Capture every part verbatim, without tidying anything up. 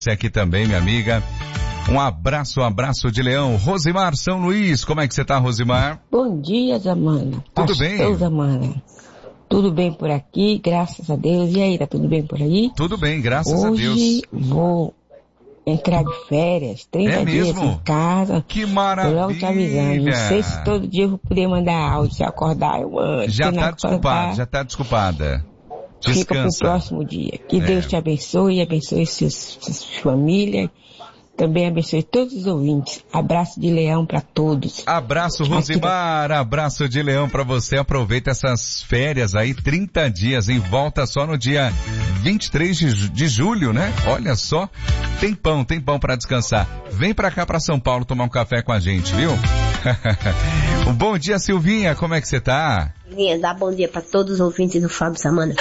Você aqui também, minha amiga. Um abraço, um abraço de leão. Rosimar São Luís, como é que você tá, Rosimar? Bom dia, Zamana. Tudo Pastor bem? Zamana. Tudo bem por aqui, graças a Deus. E aí, tá tudo bem por aí? Tudo bem, graças Hoje a Deus. Hoje vou entrar de férias, trinta é dias mesmo? em casa. Que maravilha! Eu logo te avisando. Não sei se todo dia eu vou poder mandar áudio, se acordar eu mando. Já tá desculpada, já tá desculpada. Descansa. Fica pro próximo dia. Que é. Deus te abençoe e abençoe seus, sua família. Também abençoe todos os ouvintes. Abraço de leão para todos. Abraço, Rosimar. Aqui... Abraço de leão para você. Aproveita essas férias aí, trinta dias, em volta só no dia vinte e três de julho, né? Olha só. Tem pão, tem pão para descansar. Vem para cá, para São Paulo, tomar um café com a gente, viu? Um bom dia, Silvinha. Como é que você tá? Silvinha, dá bom dia para todos os ouvintes do Fábio Zamana.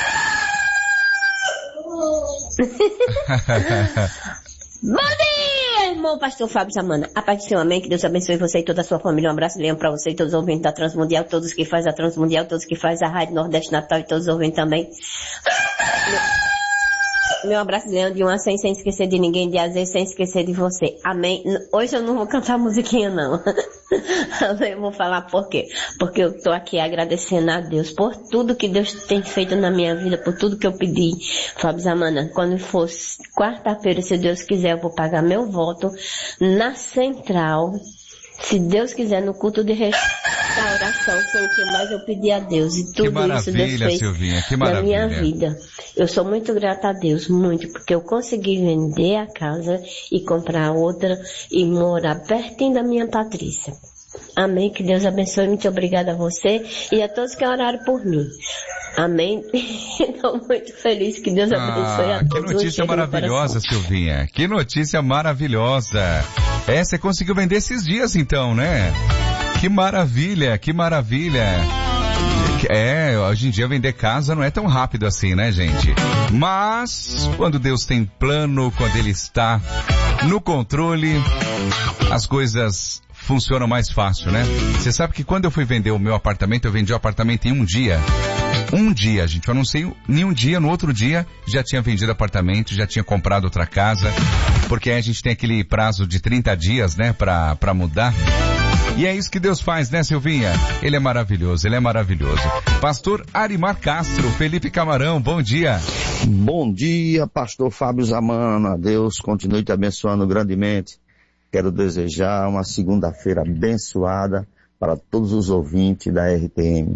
Bom dia, irmão pastor Fábio Zamana. A paz do Senhor, amém. Que Deus abençoe você e toda a sua família. Um abraço, leão, pra você e todos os ouvintes da Transmundial, todos que fazem a Transmundial, todos que fazem a Rádio Nordeste Natal e todos os ouvintes também. Meu, meu abraço, leão, de uma sem, sem esquecer de ninguém, de azer, sem esquecer de você. Amém. Hoje eu não vou cantar musiquinha, não. Eu vou falar por quê? Porque eu tô aqui agradecendo a Deus por tudo que Deus tem feito na minha vida, por tudo que eu pedi. Fábio Zamana, quando for quarta-feira, se Deus quiser, eu vou pagar meu voto na central. Se Deus quiser, no culto de restauração, foi o que mais eu pedi a Deus. E tudo isso Deus fez Silvinha, que na minha vida. Eu sou muito grata a Deus, muito, porque eu consegui vender a casa e comprar outra e morar pertinho da minha Patrícia. Amém, que Deus abençoe, muito obrigada a você e a todos que oraram por mim. Amém. Estou muito feliz, que Deus abençoe ah, a todos. Que notícia maravilhosa, Silvinha. Que notícia maravilhosa. É, você conseguiu vender esses dias então, né? Que maravilha, que maravilha. É, hoje em dia vender casa não é tão rápido assim, né, gente? Mas, quando Deus tem plano, quando Ele está no controle, as coisas funcionam mais fácil, né? Você sabe que quando eu fui vender o meu apartamento, eu vendi o apartamento em um dia. Um dia, gente, eu não sei, nenhum dia, no outro dia, já tinha vendido apartamento, já tinha comprado outra casa, porque aí a gente tem aquele prazo de trinta dias, né, pra, pra mudar. E é isso que Deus faz, né, Silvinha? Ele é maravilhoso, ele é maravilhoso. Pastor Arimar Castro, Felipe Camarão, bom dia. Bom dia, pastor Fábio Zamana. Deus continue te abençoando grandemente. Quero desejar uma segunda-feira abençoada para todos os ouvintes da R T M.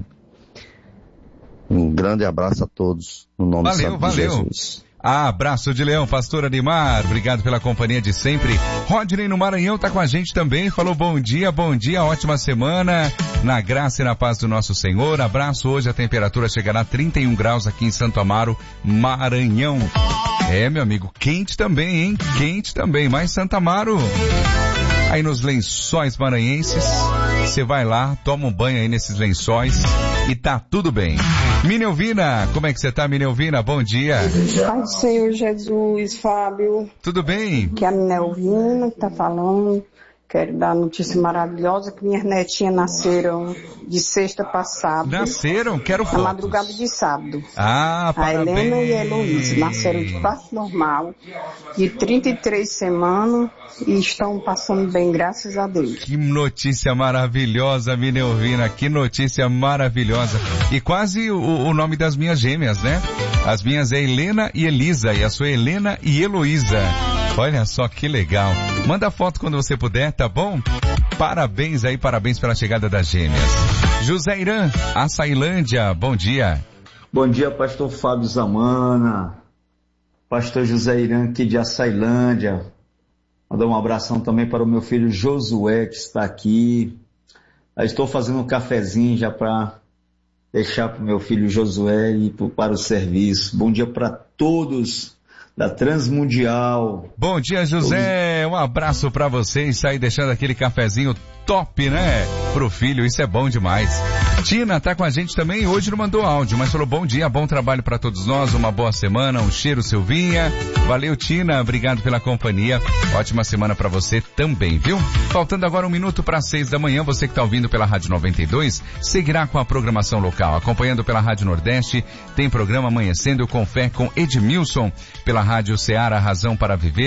Um grande abraço a todos, no nome valeu, santo valeu. de Jesus. Ah, abraço de leão, pastor Arimar, obrigado pela companhia de sempre. Rodney no Maranhão tá com a gente também, falou bom dia, bom dia, ótima semana, na graça e na paz do nosso Senhor. Abraço, hoje a temperatura chegará a trinta e um graus aqui em Santo Amaro, Maranhão. É, meu amigo, quente também, hein? Quente também, mas Santo Amaro, aí nos lençóis maranhenses, você vai lá, toma um banho aí nesses lençóis e tá tudo bem. Minelvina, como é que você tá, Minelvina? Bom dia. Pai do Senhor Jesus, Fábio. Tudo bem? Que é a Minelvina que tá falando. Quero dar notícia maravilhosa que minhas netinhas nasceram de sexta para sábado. Nasceram? Quero fotos. Na madrugada de sábado. Ah, parabéns. A Helena e a Heloísa nasceram de parto normal, de trinta e três semanas, e estão passando bem, graças a Deus. Que notícia maravilhosa, Minelvina, que notícia maravilhosa. E quase o, o nome das minhas gêmeas, né? As minhas é Helena e Elisa, e a sua Helena e Heloísa. Olha só que legal. Manda foto quando você puder, tá bom? Parabéns aí, parabéns pela chegada das gêmeas. José Irã, Açailândia, bom dia. Bom dia, pastor Fábio Zamana. Pastor José Irã aqui de Açailândia. Mandar um abração também para o meu filho Josué, que está aqui. Eu estou fazendo um cafezinho já para deixar para o meu filho Josué e para o serviço. Bom dia para todos da Transmundial. Bom dia, José. Um abraço para vocês. Aí deixando aquele cafezinho top, né? Pro filho, isso é bom demais. Tina tá com a gente também, hoje não mandou áudio, mas falou bom dia, bom trabalho para todos nós, uma boa semana, um cheiro, Silvinha. Valeu, Tina, obrigado pela companhia. Ótima semana para você também, viu? Faltando agora um minuto para seis da manhã, você que tá ouvindo pela Rádio noventa e dois, seguirá com a programação local. Acompanhando pela Rádio Nordeste, tem programa Amanhecendo com Fé com Edmilson, pela Rádio Ceará, Razão para Viver.